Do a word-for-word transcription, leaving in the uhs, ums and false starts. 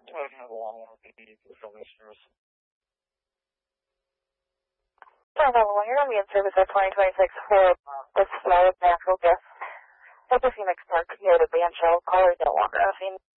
I'd have a lot more P D for some issues. five one one, you're going to be in service at twenty twenty-six for this flow of natural gas. At the Phoenix Park near the band shell, callers no longer.